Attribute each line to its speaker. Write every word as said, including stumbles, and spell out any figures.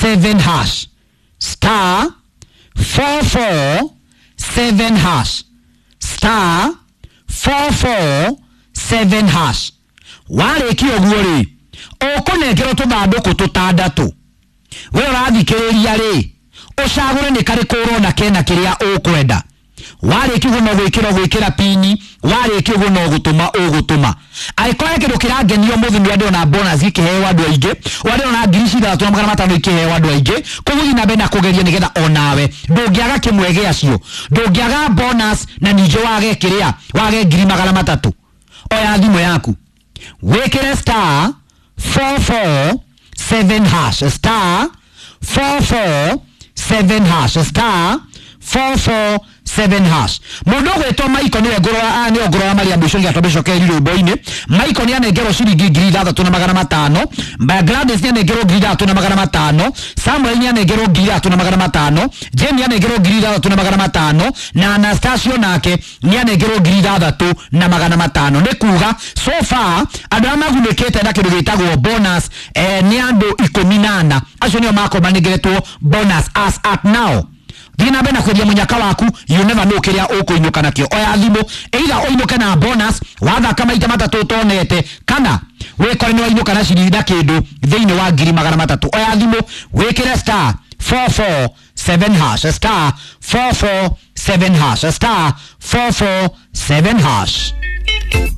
Speaker 1: seven hash star four four seven hash star four four seven hash. Wale kio guori okonegero tubanduku tutandatu we rathikiriria ri ucagure ni kari korona kena kiria ukwenda. Wale kio no gwikira gwikira pini wale kio no gutuma ugutuma aikore kindu kiragenio muthu ande ona bonus gikihewa andu aingi wale ona ngirici ithatu na magana matano ikihewa andu aingi kuguthi na bena kugeria nigetha onawe ndungiaga kimwe giacio ndungiaga bonus na ninjo wage kiria wage ngiri magana matatu. Oya thimu yaku wekere star four four seven hash star four four seven hash star four four seven hash. Mundu gwetwo Maiko niwe ngorora ni ngorora Maria Mbisho ya tobesho keri rubo-ini. Maiko ni anengero ciringi ngiri ithathatũ na magana matano. Ba Gladys ni anengero ngiri ithathatũ na magana matano. Samuel ni anengero ngiri ithathatũ na magana matano. Jane ni anengero ngiri ithathatũ na magana matano na Anastasio nake ni anengero ngiri ithathatũ na magana matano. Ni kuga so far andu amagunekete na kindu gitagwo bonus eh, ni andu ikumi na ana acio nio makomanengeretwo bonus as at now. Dina bena kwedia munyaka waku you never know kiria ukuinuka nakio. Oya thimu either uinuke na bonus watha kama ita matatu tonete kana wekore ni wainuka na ciringi kindu thiini wa ngiri magana matatu. Oya thimu wekire star four four seven hash star four four seven hash star four four seven hash.